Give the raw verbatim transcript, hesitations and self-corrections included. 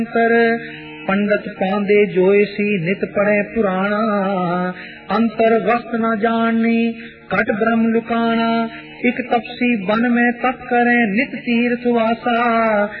ਅੰਤਰ ਪੰਡਤ ਪਾਉਂਦੇ ਜੋਏ ਸੀ ਨਿਤ ਪੜ੍ਹੇ ਪੁਰਾਣਾ। ਅੰਤਰ ਵਸਤ ਨਾ ਜਾਣਨੀ ਘਟ ਬ੍ਰਹਮ ਲੁਕਾਣਾ। ਇਕ ਤਪਸੀ ਬਨ ਮੈਂ ਤਪ ਕਰੇ ਨਿਤ ਤੀਰਥ ਵਾਸਾ।